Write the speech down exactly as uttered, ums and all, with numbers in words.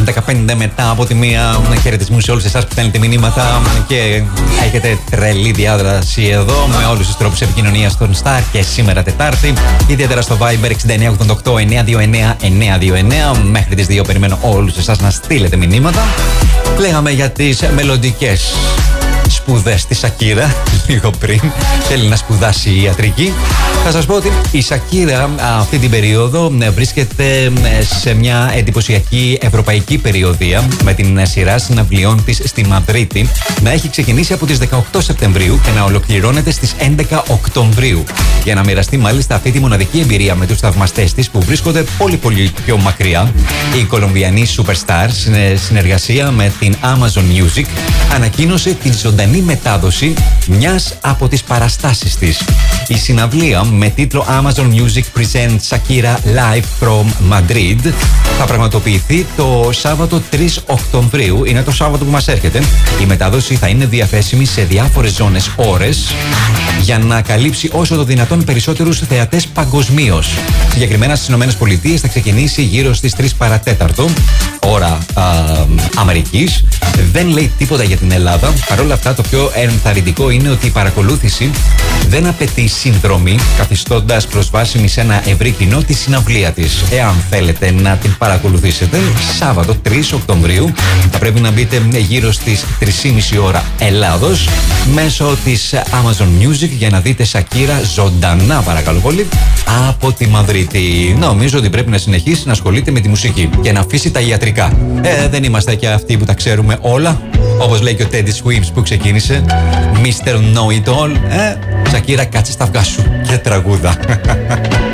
δεκαπέντε μετά από τη μία. Χαιρετισμού σε όλους εσάς που στέλνετε μηνύματα και έχετε τρελή διάδραση εδώ με όλους τους τρόπους επικοινωνίας των Star και σήμερα Τετάρτη. Ιδιαίτερα στο Viber εξήντα εννιά ογδόντα οκτώ εννιά δύο εννιά εννιά δύο εννιά. Μέχρι τις δύο περιμένω όλους εσάς να στείλετε μηνύματα. Λέγαμε για τις μελλοντικές σπουδές της Σακύρα λίγο πριν. Θέλει να σπουδάσει ιατρική. Θα σας πω ότι η Σακύρα αυτή την περίοδο βρίσκεται σε μια εντυπωσιακή ευρωπαϊκή περιοδία με την σειρά συναυλιών της στη Μαδρίτη να έχει ξεκινήσει από τις δεκαοκτώ Σεπτεμβρίου και να ολοκληρώνεται στις έντεκα Οκτωβρίου για να μοιραστεί μάλιστα αυτή τη μοναδική εμπειρία με τους θαυμαστές της που βρίσκονται πολύ πολύ πιο μακριά. Η Κολομβιανή Superstar σε συνεργασία με την Amazon Music ανακοίνωσε την ζωντανή μετάδοση μιας από τις παραστάσεις της. Η συναυλία με τίτλο Amazon Music Presents Shakira Live from Madrid θα πραγματοποιηθεί το Σάββατο τρεις Οκτωβρίου. Είναι το Σάββατο που μας έρχεται. Η μετάδοση θα είναι διαθέσιμη σε διάφορες ζώνες ώρες για να καλύψει όσο το δυνατόν περισσότερους θεατές παγκοσμίως. Συγκεκριμένα στις ΗΠΑ θα ξεκινήσει γύρω στις τρεις παρατέταρτο ώρα α, Αμερικής. Δεν λέει τίποτα για την Ελλάδα. Παρ' όλα αυτά, το πιο ενθαρρυντικό είναι ότι η παρακολούθηση δεν απαιτεί συνδρομή, καθιστώντας προσβάσιμη σε ένα ευρύ κοινό τη συναυλία της. Εάν θέλετε να την παρακολουθήσετε, Σάββατο τρεις Οκτωβρίου θα πρέπει να μπείτε γύρω στις τρεις και μισή ώρα Ελλάδος μέσω της Amazon Music για να δείτε Σακύρα ζωντανά, παρακαλώ πολύ, από τη Μαδρίτη. Νομίζω ότι πρέπει να συνεχίσει να ασχολείται με τη μουσική και να αφήσει τα ιατρικά. Ε, δεν είμαστε και αυτοί που τα ξέρουμε όλα. Όπως λέει και ο Teddy Swims που ξεκίνησε, μίστερ Know It All. Ε, Σακύρα, κάτσε στα αυγά σου και τραγούδα.